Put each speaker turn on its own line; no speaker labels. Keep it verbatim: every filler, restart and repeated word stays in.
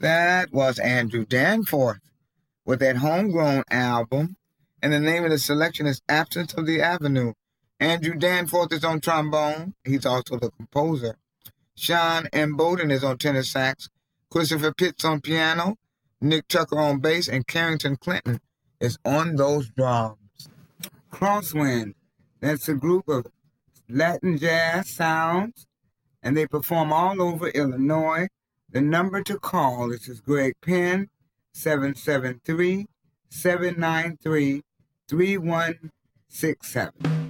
That was Andrew Danforth with that Homegrown album. And the name of the selection is Absence of the Avenue. Andrew Danforth is on trombone. He's also the composer. Sean M. Bowden is on tenor sax. Christopher Pitts on piano. Nick Tucker on bass. And Carrington Clinton is on those drums. Crosswind. That's a group of Latin jazz sounds. And they perform all over Illinois. The number to call, this is Greg Penn, seven seven three, seven nine three, three one six seven.